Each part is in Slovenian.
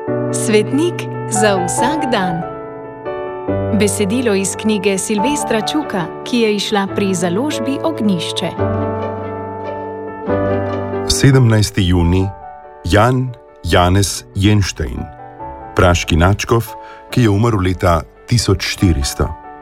Svetnik za vsak dan. Besedilo iz knjige Silvestra Čuka, ki je izšla pri založbi Ognjišče. 17. junij. Jan Janez Jenštein, praški nadškof, ki je umrl leta 1400.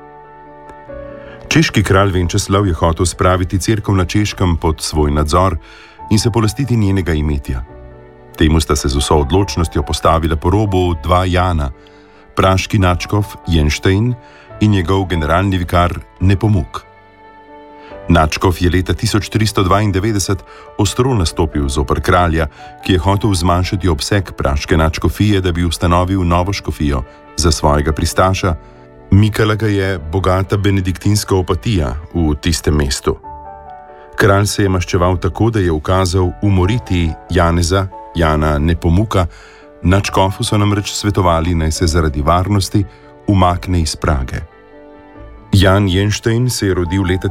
Češki kralj Venčeslav je hotel spraviti cerkev na Češkem pod svoj nadzor in se polastiti njenega imetja. Temu sta se z vso odločnostjo postavila po robu dva Jana, praški nadškof Jenštein in njegov generalni vikar Nepomuk. Nadškof je leta 1392 ostro nastopil zoper kralja, ki je hotel zmanjšati obseg praške nadškofije, da bi ustanovil novo škofijo za svojega pristaša. Mikala ga je bogata benediktinska opatija v tistem mestu. Kralj se je maščeval tako, da je ukazal umoriti Jana Nepomuka, nadškofu so namreč svetovali, naj se zaradi varnosti umakne iz Prage. Jan Jenštein se je rodil leta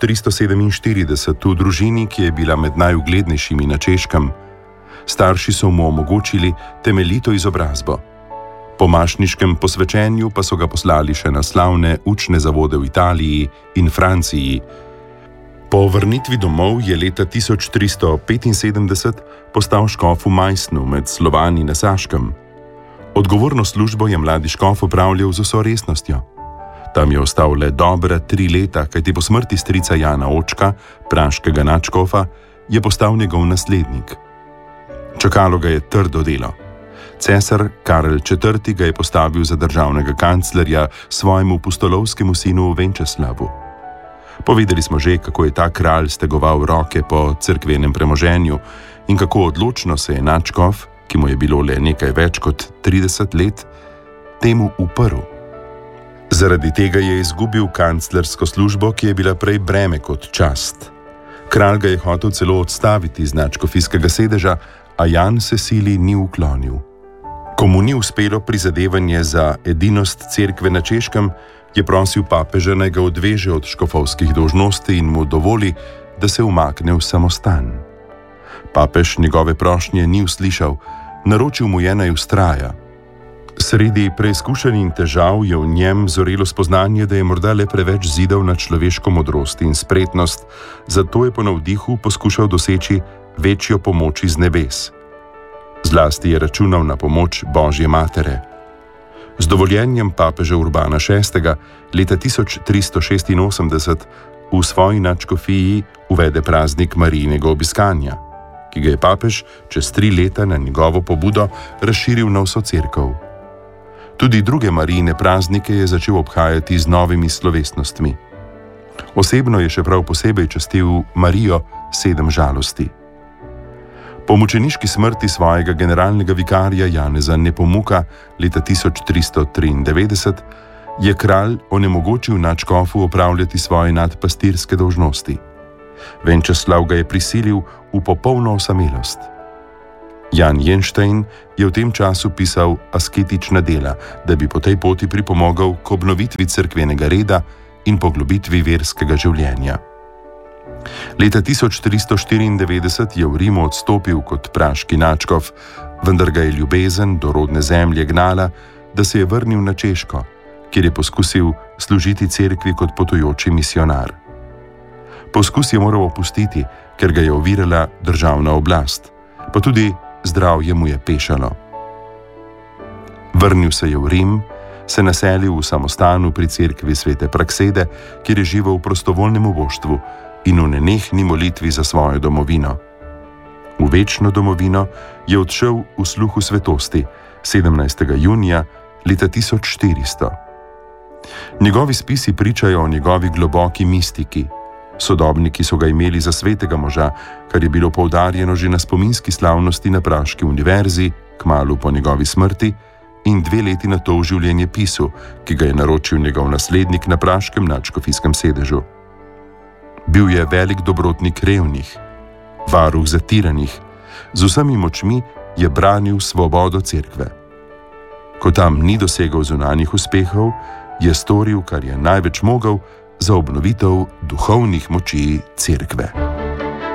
1347 v družini, ki je bila med najuglednejšimi na Češkem. Starši so mu omogočili temeljito izobrazbo. Po mašniškem posvečenju pa so ga poslali še na slavne učne zavode v Italiji in Franciji. Po vrnitvi domov je leta 1375 postal škof v Majsnu med Slovani na Saškem. Odgovorno službo je mladi škof opravljal z vso resnostjo. Tam je ostal le dobra 3 leta, kajti po smrti strica Jana Očka, praškega nadškofa, je postal njegov naslednik. Čakalo ga je trdo delo. Cesar Karel IV. Ga je postavil za državnega kanclerja svojemu pustolovskemu sinu Venčeslavu. Povedali smo že, kako je ta kralj stegoval roke po cerkvenem premoženju in kako odločno se je nadškof, ki mu je bilo le nekaj več kot 30 let, temu uprl. Zaradi tega je izgubil kanclersko službo, ki je bila prej breme kot čast. Kralj ga je hotel celo odstaviti z nadškofijskega sedeža, a Jan se sili ni uklonil. Ko mu ni uspelo prizadevanje za edinost cerkve na Češkem, je prosil papeža, naj ga odveže od škofovskih dolžnosti in mu dovoli, da se umakne v samostan. Papež njegove prošnje ni uslišal, naročil mu je, naj vztraja. Sredi preizkušenj in težav je v njem zorelo spoznanje, da je morda le preveč zidal na človeško modrost in spretnost, zato je po navdihu poskušal doseči večjo pomoč iz nebes. Zlasti je računal na pomoč Božje matere. Z dovoljenjem papeža Urbana VI. Leta 1386 v svoji nadškofiji uvede praznik Marijinega obiskanja, ki ga je papež čez 3 leta na njegovo pobudo razširil na vso cerkev. Tudi druge Marijine praznike je začel obhajati z novimi slovesnostmi. Osebno je še prav posebej častil Marijo 7 žalosti. Po mučeniški smrti svojega generalnega vikarja Janeza Nepomuka leta 1393 je kralj onemogočil nadškofu opravljati svoje nadpastirske dolžnosti. Venčeslav ga je prisilil v popolno osamelost. Jan Jenštein je v tem času pisal asketična dela, da bi po tej poti pripomogel k obnovitvi cerkvenega reda in poglobitvi verskega življenja. Leta 1394 je v Rimu odstopil kot praški nadškof, vendar ga je ljubezen do rodne zemlje gnala, da se je vrnil na Češko, kjer je poskusil služiti cerkvi kot potujoči misionar. Poskus je moral opustiti, ker ga je ovirala državna oblast, pa tudi zdravje mu je pešalo. Vrnil se je v Rim, se naselil v samostanu pri cerkvi Svete Praksede, kjer je živel v prostovoljnem uboštvu in v nenehni molitvi za svojo domovino. V večno domovino je odšel v sluhu svetosti 17. junija leta 1400. Njegovi spisi pričajo o njegovi globoki mistiki. Sodobniki so ga imeli za svetega moža, kar je bilo poudarjeno že na spominski slavnosti na Praški univerzi, kmalu po njegovi smrti, in 2 leti na to v življenjepisu, ki ga je naročil njegov naslednik na praškem nadškofijskem sedežu. Bil je velik dobrotnik revnih, varuh zatiranih, z vsemi močmi je branil svobodo cerkve. Ko tam ni dosegel zunanjih uspehov, je storil, kar je največ mogel, za obnovitev duhovnih moči cerkve.